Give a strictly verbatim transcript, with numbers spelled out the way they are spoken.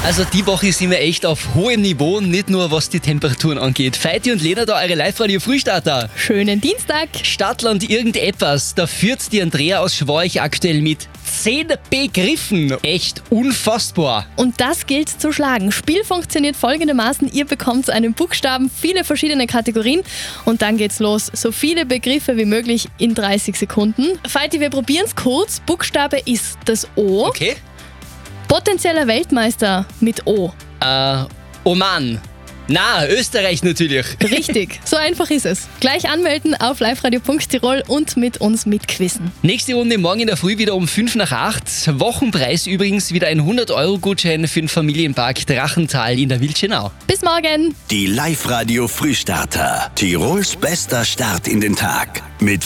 Also die Woche sind wir echt auf hohem Niveau, nicht nur was die Temperaturen angeht. Feiti und Lena da, eure Live-Radio-Frühstarter. Schönen Dienstag. Stadtland irgendetwas, da führt die Andrea aus Schworch aktuell mit zehn Begriffen. Echt unfassbar. Und das gilt zu schlagen. Spiel funktioniert folgendermaßen. Ihr bekommt einen Buchstaben, viele verschiedene Kategorien und dann geht's los. So viele Begriffe wie möglich in dreißig Sekunden. Feiti, wir probieren es kurz. Buchstabe ist das O. Okay. Potenzieller Weltmeister mit O. Äh, Oman. Na, Österreich natürlich. Richtig, so einfach ist es. Gleich anmelden auf liveradio punkt tirol und mit uns mitquizzen. Nächste Runde morgen in der Früh wieder um fünf nach acht. Wochenpreis übrigens wieder ein hundert Euro Gutschein für den Familienpark Drachental in der Wildschenau. Bis morgen. Die Live-Radio Frühstarter. Tirols bester Start in den Tag. Mit